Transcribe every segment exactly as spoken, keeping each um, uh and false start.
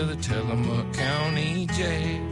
The Tillamook County Jail.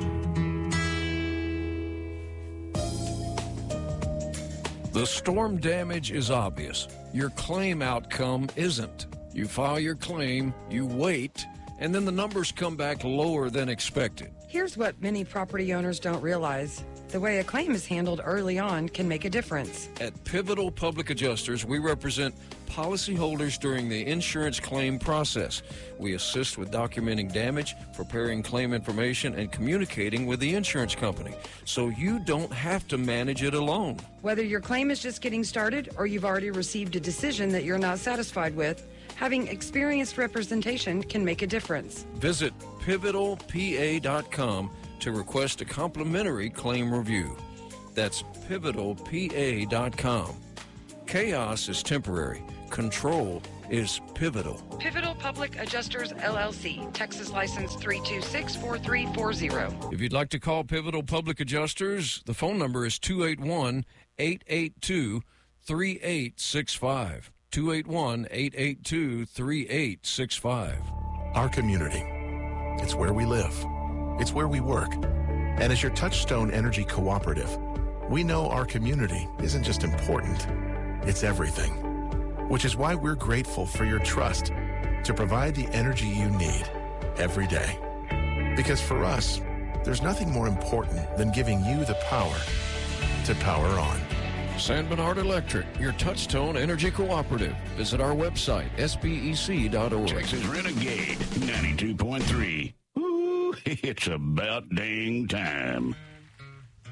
The storm damage is obvious. Your claim outcome isn't. You file your claim, you wait, and then the numbers come back lower than expected. Here's what many property owners don't realize. The way a claim is handled early on can make a difference. At Pivotal Public Adjusters, we represent policyholders during the insurance claim process. We assist with documenting damage, preparing claim information, and communicating with the insurance company, so you don't have to manage it alone. Whether your claim is just getting started or you've already received a decision that you're not satisfied with, having experienced representation can make a difference. Visit pivotal p a dot com to request a complimentary claim review. That's pivotal p a dot com. Chaos is temporary. Control is pivotal. Pivotal Public Adjusters, L L C, Texas license three two six four three four zero. If you'd like to call Pivotal Public Adjusters, the phone number is two eight one, eight eight two, three eight six five. two eight one, eight eight two, three eight six five. Our community. It's where we live. It's where we work. And as your Touchstone Energy Cooperative, we know our community isn't just important, it's everything. Which is why we're grateful for your trust to provide the energy you need every day. Because for us, there's nothing more important than giving you the power to power on. San Bernard Electric, your Touchstone Energy Cooperative. Visit our website, S B E C dot org. Texas Renegade ninety-two point three. Ooh, it's about dang time.